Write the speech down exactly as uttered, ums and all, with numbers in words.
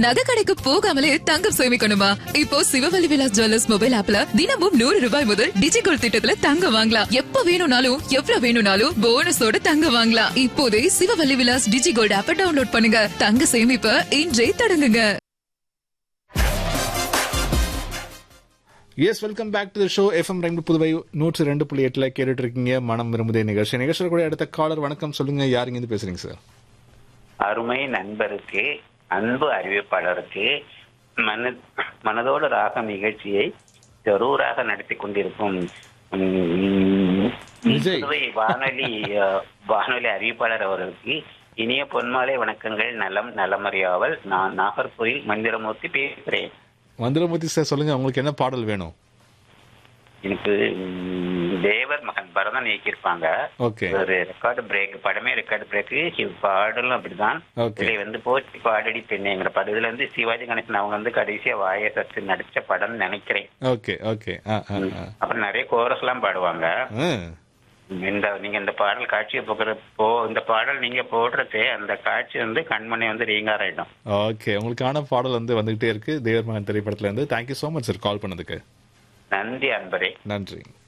நகை கடைக்கு போகாமலே தங்கம் சேமிக்கணுமா? இப்போ சிவவல்லி விலாஸ் ஜுவல்லர்ஸ் மொபைல் ஆப்ல தினமும் நூறு ரூபாய் முதல் டிஜிகோல்ட் திட்டத்துல தங்கம் வாங்கலாம். எப்ப வேணும்னாலும் எவ்வளவு வேணும்னாலும் போனஸோட தங்கம் வாங்கலாம். இப்போதே சிவவல்லி விலாஸ் டிஜிகோல்ட் ஆப்பை டவுன்லோட் பண்ணுங்க. தங்க சேமிப்ப இன்றே தொடங்குங்க. S, welcome back to the show. FM ரெண்டு புதுவை நூற்று ரெண்டு புள்ளி எட்டுல கேட்டுட்டு இருக்கீங்க மனம் விரும்புதே நிகழ்ச்சி. நிகழ்ச்சியில் கூட அடுத்த காலர் வணக்கம், சொல்லுங்க, யாருங்க இருந்து பேசுறீங்க சார்? அருமை நண்பருக்கு, அன்பு அறிவிப்பாளருக்கு, மன மனதோடு ராகம் நிகழ்ச்சியை ஜரூராக நடத்தி கொண்டிருக்கும் புதுவை வானொலி வானொலி அறிவிப்பாளர் அவர்களுக்கு இனிய பொன்மாலை வணக்கங்கள். நலம் நலமறியாவல். நான் நாகர்கோயில் மந்திரமூர்த்தி பேசுகிறேன். மந்திரமூர்த்தி சார், சொல்லுங்க, உங்களுக்கு என்ன பாடல் வேணும்? எனக்கு தேவர் மகன் பரதன் இயக்கியிருப்பாங்க. ஒரு ரெக்கார்டு பிரேக் படமே ரெக்கார்டு பிரேக்கு பாடலும் அப்படிதான். இதுல வந்து போச்சு பாடடி பெண்ணேங்கிற படம். இதுல வந்து சிவாஜி கணேசன் அவங்க வந்து கடைசியா வாய சத்து நடிச்ச படம் நினைக்கிறேன். அப்புறம் நிறைய கோரஸ் எல்லாம் பாடுவாங்க. இந்த நீங்க இந்த பாடல் காட்சியை போக்குற போ இந்த பாடல் நீங்க போடுறது அந்த காட்சி வந்து கண்மணி வந்து ரீங்காராயிடும். ஓகே, உங்களுக்கான பாடல் வந்து வந்துகிட்டே இருக்கு தேவர் மகன் திரைப்படத்துல இருந்து. Thank you so much sir call பண்ணதுக்கு. நன்றி அன்பரே. நன்றி.